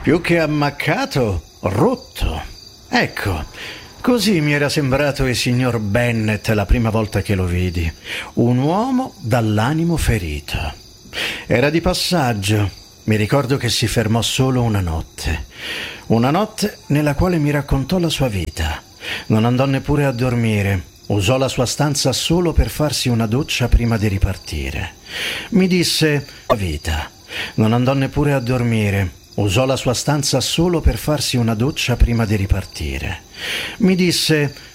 Più che ammaccato, rotto. Ecco, così mi era sembrato il signor Bennet la prima volta che lo vidi. Un uomo dall'animo ferito. Era di passaggio. Mi ricordo che si fermò solo una notte. Una notte nella quale mi raccontò la sua vita. Non andò neppure a dormire. Usò la sua stanza solo per farsi una doccia prima di ripartire. Mi disse la vita. Non andò neppure a dormire. Usò la sua stanza solo per farsi una doccia prima di ripartire. Mi disse